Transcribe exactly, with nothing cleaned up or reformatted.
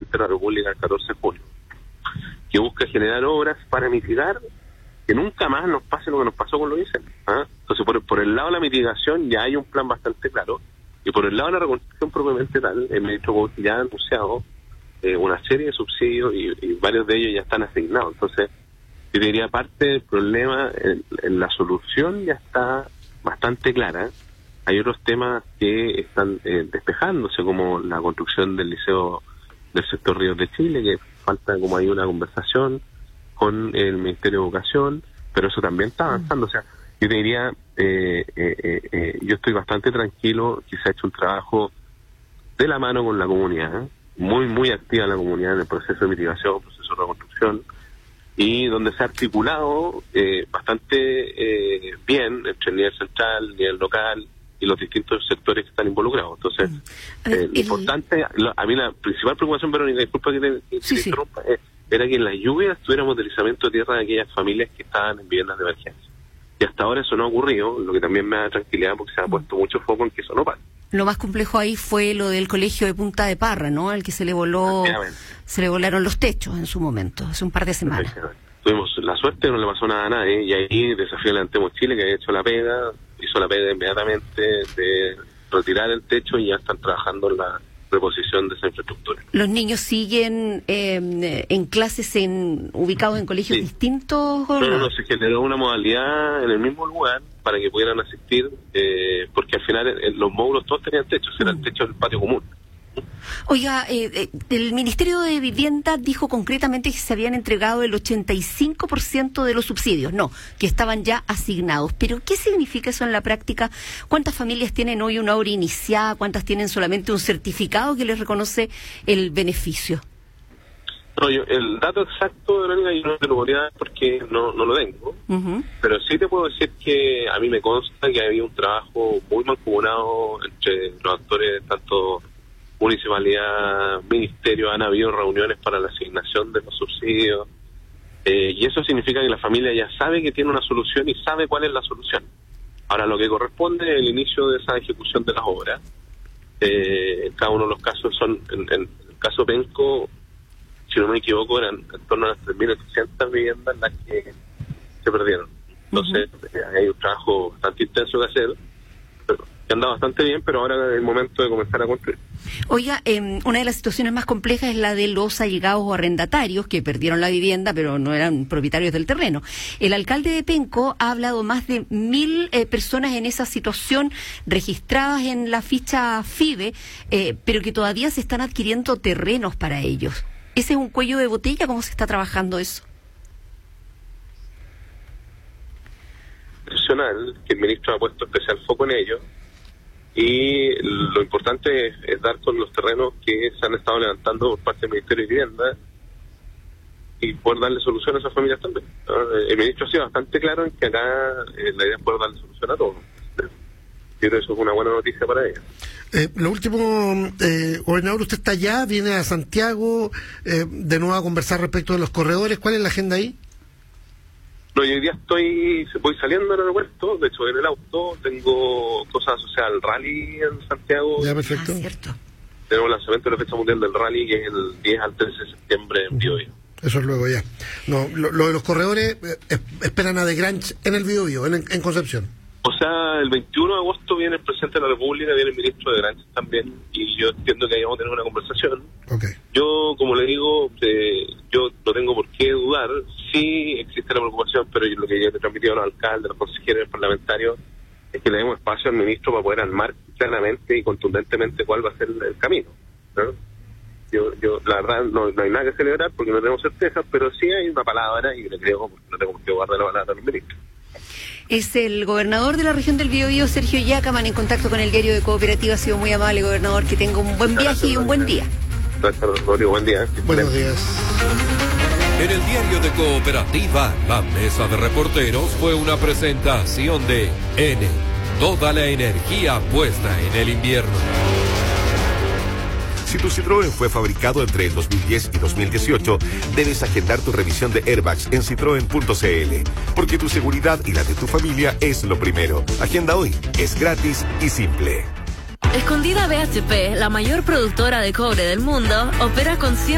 Presidente de la República el catorce de junio, que busca generar obras para mitigar que nunca más nos pase lo que nos pasó con los incendios. ¿Ah? Entonces, por, por el lado de la mitigación ya hay un plan bastante claro, y por el lado de la reconstrucción propiamente tal, el ministro Boric ya ha anunciado eh, una serie de subsidios y, y varios de ellos ya están asignados. Entonces, yo diría, parte del problema, en, en la solución ya está bastante clara. Hay otros temas que están eh, despejándose, como la construcción del liceo del sector Ríos de Chile, que falta como hay una conversación con el Ministerio de Educación, pero eso también está avanzando. O sea, yo te diría, eh, eh, eh, yo estoy bastante tranquilo que se ha hecho un trabajo de la mano con la comunidad, ¿eh? muy, muy activa la comunidad en el proceso de mitigación, proceso de reconstrucción, y donde se ha articulado eh, bastante eh, bien entre el nivel central, el nivel local y los distintos sectores que están involucrados. Entonces, a ver, eh, lo el... importante, lo, a mí la principal preocupación, Verónica, disculpa que te, que sí, te sí. interrumpa, eh, era que en las lluvias tuviéramos deslizamiento de tierra de aquellas familias que estaban en viviendas de emergencia. Y hasta ahora eso no ha ocurrido, lo que también me da tranquilidad porque se ha puesto mucho foco en que eso no pasa. Lo más complejo ahí fue lo del colegio de Punta de Parra, ¿no? Al que se le voló, se le volaron los techos en su momento, hace un par de semanas. Tuvimos la suerte, no le pasó nada a nadie, y ahí Desafío Levantemos Chile, que ha hecho la pega, hizo la pega inmediatamente de retirar el techo y ya están trabajando en la reposición de esa infraestructura. ¿Los niños siguen eh, en clases en ubicados en colegios sí. distintos? No, no, no, se generó una modalidad en el mismo lugar para que pudieran asistir, eh, porque al final eh, los módulos todos tenían techo, era el techo del patio común. Oiga, eh, eh, el Ministerio de Vivienda dijo concretamente que se habían entregado el ochenta y cinco por ciento de los subsidios, no, que estaban ya asignados. Pero, ¿qué significa eso en la práctica? ¿Cuántas familias tienen hoy una obra iniciada? ¿Cuántas tienen solamente un certificado que les reconoce el beneficio? No, yo, el dato exacto, Verónica, yo no te lo podría dar porque no, no lo tengo, uh-huh. pero sí te puedo decir que a mí me consta que había un trabajo muy mancomunado entre los actores, tanto municipalidad, ministerio, han habido reuniones para la asignación de los subsidios, eh, y eso significa que la familia ya sabe que tiene una solución y sabe cuál es la solución. Ahora, lo que corresponde es el inicio de esa ejecución de las obras. Eh, en cada uno de los casos son, en, en el caso Penco, si no me equivoco, eran en torno a las tres mil ochocientas viviendas las que se perdieron. Entonces, uh-huh. hay un trabajo bastante intenso que hacer, pero que anda bastante bien, pero ahora es el momento de comenzar a construir. Oiga, eh, una de las situaciones más complejas es la de los allegados o arrendatarios que perdieron la vivienda, pero no eran propietarios del terreno. El alcalde de Penco ha hablado más de mil eh, personas en esa situación registradas en la ficha FIBE, eh, pero que todavía se están adquiriendo terrenos para ellos. ¿Ese es un cuello de botella? ¿Cómo se está trabajando eso? Profesional, que el ministro ha puesto especial foco en ello, y lo importante es, es dar con los terrenos que se han estado levantando por parte del Ministerio de Vivienda y poder darle solución a esas familias también. ¿No? El ministro ha sido bastante claro en que acá eh, la idea es poder darle solución a todos. Yo creo que eso es una buena noticia para ella. Eh, lo último, eh, gobernador, usted está allá, viene a Santiago, eh, de nuevo a conversar respecto de los corredores. ¿Cuál es la agenda ahí? No, yo hoy día estoy, voy saliendo del aeropuerto, de hecho en el auto, tengo cosas asociadas al rally en Santiago. Ya, perfecto. Ah, cierto. Tenemos el lanzamiento de la fecha mundial del rally, que es el diez al trece de septiembre en Biobío. Eso es luego ya. No, lo, lo de los corredores, eh, esperan a The Granch en el Biobío, en, en Concepción. O sea, el veintiuno de agosto viene el presidente de la República, viene el ministro de Granch también, y yo entiendo que ahí vamos a tener una conversación. Okay. Yo, como le digo, eh, yo no tengo por qué dudar, sí existe la preocupación, pero yo, lo que yo he transmitido a los alcaldes, a los consejeros, a los parlamentarios, es que le demos espacio al ministro para poder armar claramente y contundentemente cuál va a ser el, el camino, ¿no? Yo, yo, la verdad, no, no hay nada que celebrar porque no tenemos certeza, pero sí hay una palabra, y le creo, porque no tengo por qué guardar la palabra a los ministros. Es el gobernador de la región del Biobío, Sergio Yacaman, en contacto con el diario de Cooperativa. Ha sido muy amable, gobernador. Que tenga un buen viaje y un buen día. Gracias, Rodrigo. Buen día. Buenos días. En el diario de Cooperativa, la mesa de reporteros fue una presentación de N. Toda la energía puesta en el invierno. Si tu Citroën fue fabricado entre el dos mil diez y dos mil dieciocho, debes agendar tu revisión de airbags en citroen punto c l, porque tu seguridad y la de tu familia es lo primero. Agenda hoy, es gratis y simple. Escondida B H P, la mayor productora de cobre del mundo, opera con cien